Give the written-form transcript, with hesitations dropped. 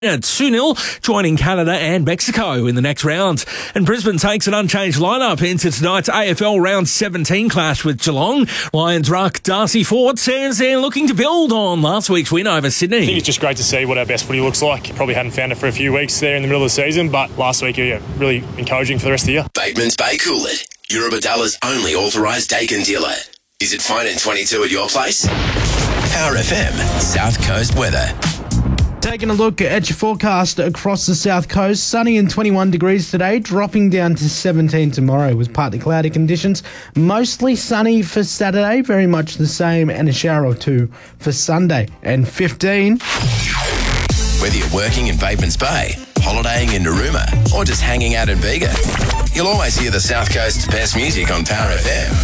At 2-0, joining Canada and Mexico in the next round. And Brisbane takes an unchanged lineup into tonight's AFL Round 17 clash with Geelong. Lions ruck Darcy Ford says they're looking to build on last week's win over Sydney. I think it's just great to see what our best footy looks like. Probably hadn't found it for a few weeks there in the middle of the season, but last week, really encouraging for the rest of the year. Bateman's Bay Coolit, Eurobadalla's only authorised Dakin dealer. Is it fine and 22 at your place? Power FM, South Coast weather. Taking a look at your forecast across the south coast, sunny and 21 degrees today, dropping down to 17 tomorrow with partly cloudy conditions. Mostly sunny for Saturday, very much the same, and a shower or two for Sunday. And 15. Whether you're working in Bateman's Bay, holidaying in Narooma, or just hanging out in Bega, you'll always hear the South Coast's best music on Power FM.